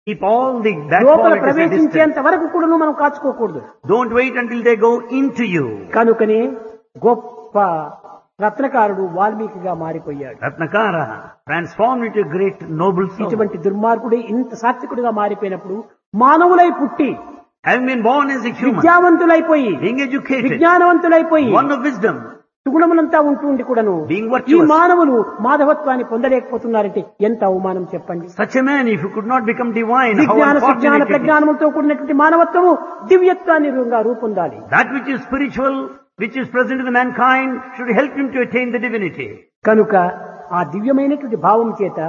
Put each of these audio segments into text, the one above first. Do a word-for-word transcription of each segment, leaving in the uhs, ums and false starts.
Keep all the bad లోపల qualities at distance. ప్రవేశించేంత వరకు కూడా మనం కాచుకోకూడదు. Don't wait until they go into you. కనుకనే గొప్ప రత్నకారుడు వాల్మీకిగా మారిపోయాడు. Ratnakara transformed into a great noble soul. ఇటువంటి దుర్మార్గుడే ఇంత సాత్వికుడిగా మారిపోయినప్పుడు మానవులై పుట్టి Having been born as a human, విద్యావంతులైపోయి being educated, విజ్ఞానవంతులైపోయి one of wisdom, సుగుణములంతా ఉంటుండి కూడాను being ఈ virtuous. మానవులు మాధవత్వాన్ని పొందలేకపోతున్నారంటే ఎంత అవమానం చెప్పండి. Such a man, if he could not become divine, how విజ్ఞాన సుజ్ఞాన unfortunate it is. ప్రజ్ఞానములతో కూడినటువంటి మానవత్వము దివ్యత్వాన్ని రూపంగా రూపొందాలి. That which is spiritual, which is present in the mankind, should help him to attain the divinity. కనుక ఆ దివ్యమైనటువంటి భావం చేత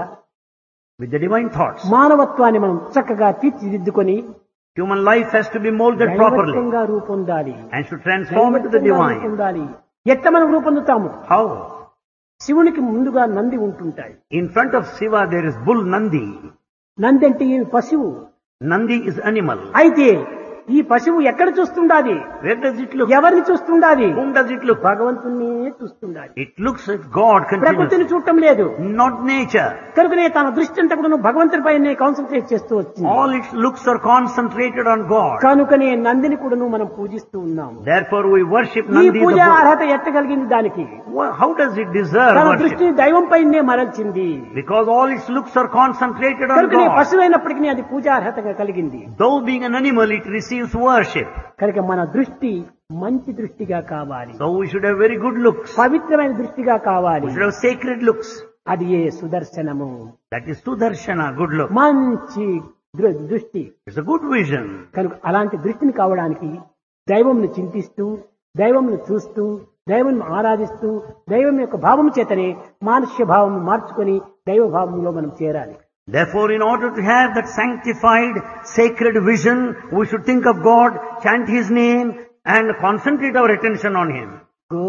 With the divine thoughts, మానవత్వాన్ని మనం చక్కగా తీర్చిదిద్దుకొని human life has to be molded properly దైవత్వంగా రూపొందాలి. and should transform into the దైవత్వంగా divine. రూపొందాలి. ఎట్లా మనం రూపొందుతాము? How? శివునికి ముందుగా నంది ఉంటుంటాయి. In front of Shiva there is bull Nandi. Nandi అంటే ఈ పశువు. Nandi is animal. అయితే ఈ పశువు ఎక్కడ చూస్తుండాది? Where does it look? ఎవరిని చూస్తుండాది? Whom does it look? భగవంతుని చూస్తుండాది. It looks at God ప్రకృతిని continuously, చూడటం లేదు. not nature. కనుకనే తన దృష్టి అంతా కూడా భగవంతుని పైనే కాన్సన్ట్రేట్ చేస్తూ వచ్చింది. All its looks are concentrated on God. కనుకనే నందిని కూడాను మనం పూజిస్తూ ఉన్నాము. Therefore we worship ఈ Nandi the పూజ bull. అర్హత ఎట్టగలిగింది దానికి? Wha- How does it deserve తన worship? దృష్టిని దైవం పైనే మరల్చింది. Because all its looks are concentrated on కనుకనే God. పశువు అయినప్పటికీ అది పూజార్హతగా కలిగింది. Though being an animal, it receives worship. కనుక మన దృష్టి మంచి దృష్టిగా కావాలి. So we should have very good looks. పవిత్రమైన దృష్టిగా కావాలి. We should have sacred looks. అది ఏ సుదర్శనము. That is Sudarshana, good look. మంచి దృ- దృష్టి. It's a good vision. కనుక అలాంటి దృష్టిని కావడానికి దైవంను చింతిస్తూ దైవంను చూస్తూ దైవంను ఆరాధిస్తూ దైవం యొక్క భావం చేతనే మానుష్య భావం మార్చుకొని దైవ భావంలో మనం చేరాలి. Therefore, in order to have that sanctified, sacred vision, we should think of God, chant His name, and concentrate our attention on Him.